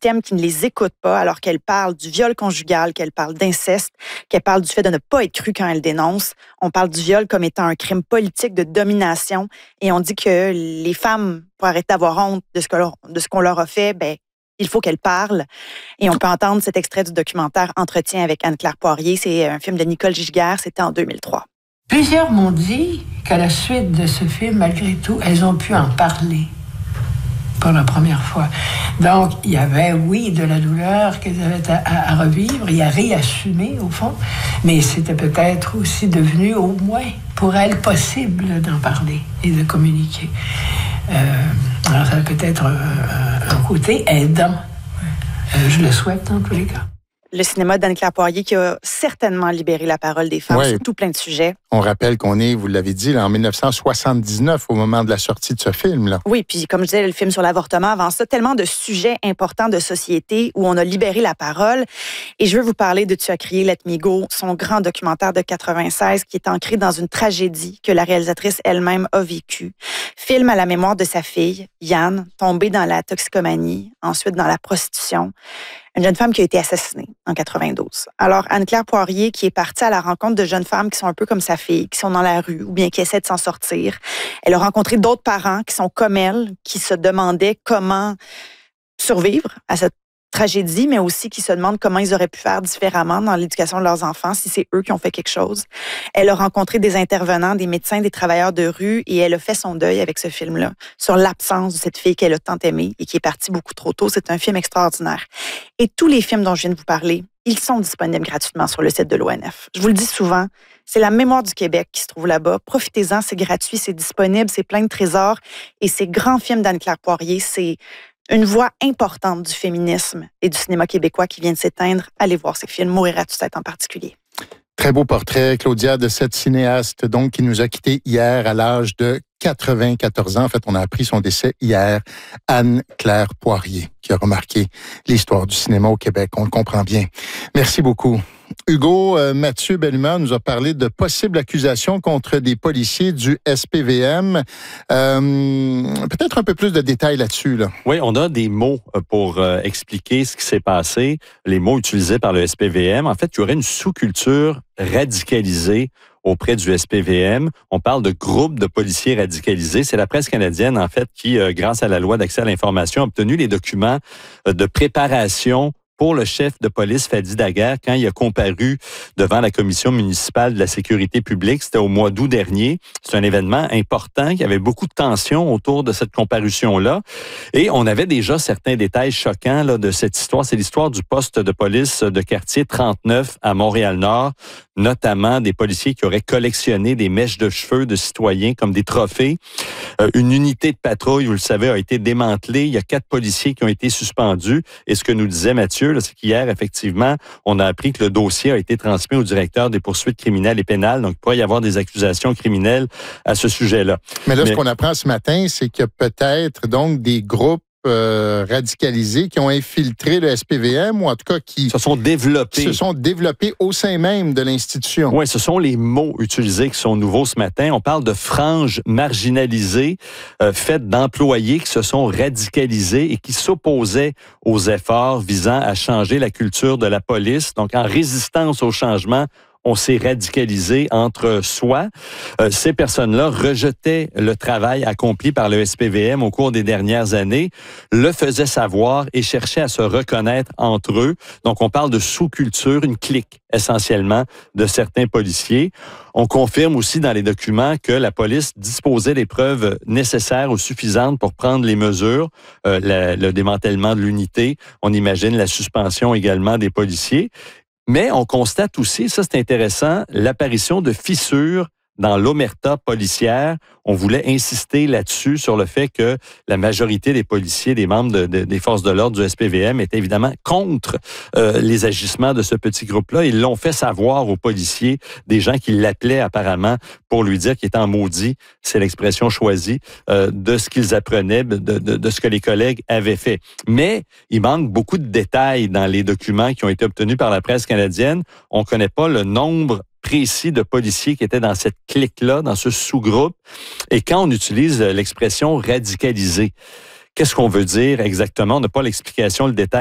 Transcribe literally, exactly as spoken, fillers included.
système qui ne les écoute pas alors qu'elle parle du viol conjugal, qu'elle parle d'inceste, qu'elle parle du fait de ne pas être crue quand elle dénonce. On parle du viol comme étant un crime politique de domination et on dit que les femmes, pour arrêter d'avoir honte de ce, que leur, de ce qu'on leur a fait, ben, il faut qu'elles parlent. Et on peut entendre cet extrait du documentaire Entretien avec Anne-Claire Poirier. C'est un film de Nicole Giguère, c'était en deux mille trois. Plusieurs m'ont dit qu'à la suite de ce film, malgré tout, elles ont pu en parler pour la première fois. Donc, il y avait, oui, de la douleur qu'elles avaient à, à, à revivre et à réassumer, au fond, mais c'était peut-être aussi devenu, au moins, pour elles, possible d'en parler et de communiquer. Euh, alors, ça peut être un, un côté aidant. Euh, je le souhaite, dans tous les cas. Le cinéma d'Anne-Claire Poirier qui a certainement libéré la parole des femmes ouais. sur tout plein de sujets. On rappelle qu'on est, vous l'avez dit, là, en dix-neuf cent soixante-dix-neuf au moment de la sortie de ce film. Là. Oui, puis comme je disais, le film sur l'avortement, avant ça, tellement de sujets importants de société où on a libéré la parole. Et je veux vous parler de Tu as crié, Let Me Go, son grand documentaire de quatre-vingt-seize qui est ancré dans une tragédie que la réalisatrice elle-même a vécue. Film à la mémoire de sa fille, Yann, tombée dans la toxicomanie, ensuite dans la prostitution. Une jeune femme qui a été assassinée en quatre-vingt-douze. Alors, Anne-Claire Poirier, qui est partie à la rencontre de jeunes femmes qui sont un peu comme sa fille, qui sont dans la rue ou bien qui essaient de s'en sortir. Elle a rencontré d'autres parents qui sont comme elle, qui se demandaient comment survivre à cette tragédie, mais aussi qui se demandent comment ils auraient pu faire différemment dans l'éducation de leurs enfants, si c'est eux qui ont fait quelque chose. Elle a rencontré des intervenants, des médecins, des travailleurs de rue, et elle a fait son deuil avec ce film-là, sur l'absence de cette fille qu'elle a tant aimée et qui est partie beaucoup trop tôt. C'est un film extraordinaire. Et tous les films dont je viens de vous parler, ils sont disponibles gratuitement sur le site de l'O N F. Je vous le dis souvent, c'est la mémoire du Québec qui se trouve là-bas. Profitez-en, c'est gratuit, c'est disponible, c'est plein de trésors. Et ces grands films d'Anne-Claire Poirier, c'est une voix importante du féminisme et du cinéma québécois qui vient de s'éteindre. Allez voir ces films, Mourir à toute-tête en particulier. Très beau portrait, Claudia, de cette cinéaste donc qui nous a quittés hier à l'âge de quatre-vingt-quatorze ans. En fait, on a appris son décès hier. Anne-Claire Poirier, qui a remarqué l'histoire du cinéma au Québec. On le comprend bien. Merci beaucoup. Hugo, euh, Mathieu Bellumeur nous a parlé de possibles accusations contre des policiers du S P V M. Euh, peut-être un peu plus de détails là-dessus. Là. Oui, on a des mots pour euh, expliquer ce qui s'est passé, les mots utilisés par le S P V M. En fait, il y aurait une sous-culture radicalisée auprès du S P V M. On parle de groupes de policiers radicalisés. C'est la presse canadienne, en fait, qui, euh, grâce à la loi d'accès à l'information, a obtenu les documents euh, de préparation pour le chef de police, Fadi Daguerre, quand il a comparu devant la commission municipale de la sécurité publique. C'était au mois d'août dernier. C'est un événement important. Il y avait beaucoup de tensions autour de cette comparution-là. Et on avait déjà certains détails choquants là, de cette histoire. C'est l'histoire du poste de police de quartier trente-neuf à Montréal-Nord, notamment des policiers qui auraient collectionné des mèches de cheveux de citoyens comme des trophées. Euh, une unité de patrouille, vous le savez, a été démantelée. Il y a quatre policiers qui ont été suspendus. Et ce que nous disait Mathieu, là, c'est qu'hier, effectivement, on a appris que le dossier a été transmis au directeur des poursuites criminelles et pénales. Donc, il pourrait y avoir des accusations criminelles à ce sujet-là. Mais là, Mais... ce qu'on apprend ce matin, c'est qu'il y a peut-être donc des groupes Euh, radicalisés qui ont infiltré le S P V M ou en tout cas qui se sont développés. se sont développés au sein même de l'institution. Oui, ce sont les mots utilisés qui sont nouveaux ce matin. On parle de franges marginalisées euh, faites d'employés qui se sont radicalisés et qui s'opposaient aux efforts visant à changer la culture de la police. Donc, en résistance au changement, on s'est radicalisé entre soi. Euh, ces personnes-là rejetaient le travail accompli par le S P V M au cours des dernières années, le faisaient savoir et cherchaient à se reconnaître entre eux. Donc, on parle de sous-culture, une clique essentiellement de certains policiers. On confirme aussi dans les documents que la police disposait des preuves nécessaires ou suffisantes pour prendre les mesures, euh, la, le démantèlement de l'unité. On imagine la suspension également des policiers. Mais on constate aussi, ça c'est intéressant, l'apparition de fissures dans l'omerta policière. On voulait insister là-dessus, sur le fait que la majorité des policiers, des membres de, de, des forces de l'ordre du S P V M étaient évidemment contre euh, les agissements de ce petit groupe-là. Ils l'ont fait savoir aux policiers, des gens qui l'appelaient apparemment pour lui dire qu'il était en maudit, c'est l'expression choisie, euh, de ce qu'ils apprenaient, de, de, de ce que les collègues avaient fait. Mais il manque beaucoup de détails dans les documents qui ont été obtenus par la presse canadienne. On ne connaît pas le nombre précis de policiers qui étaient dans cette clique-là, dans ce sous-groupe. Et quand on utilise l'expression radicalisé, qu'est-ce qu'on veut dire exactement? On n'a pas l'explication, le détail.